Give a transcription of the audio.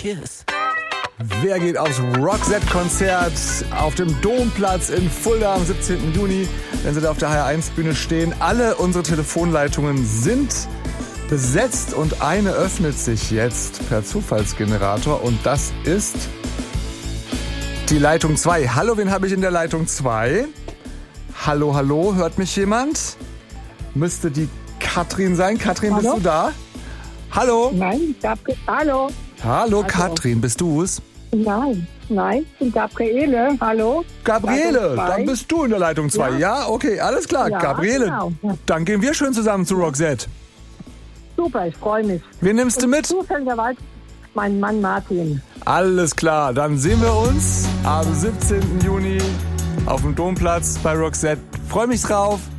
Cheers. Wer geht aufs Roxette-Konzert auf dem Domplatz in Fulda am 17. Juni, wenn Sie da auf der HR1-Bühne stehen? Alle unsere Telefonleitungen sind besetzt und eine öffnet sich jetzt per Zufallsgenerator und das ist die Leitung 2. Hallo, wen habe ich in der Leitung 2? Hallo, hallo, hört mich jemand? Müsste die Katrin sein. Katrin, hallo? Bist du da? Hallo? Nein, hallo. Hallo, Katrin, bist du's? Nein, ich bin Gabriele. Hallo? Gabriele, dann bist du in der Leitung 2. Ja, okay, alles klar. Ja, Gabriele, genau. dann gehen wir schön zusammen zu Roxette. Super, ich freue mich. Wen nimmst du mit? Zufälligerweise mein Mann Martin. Alles klar, dann sehen wir uns am 17. Juni auf dem Domplatz bei Roxette. Freue mich drauf.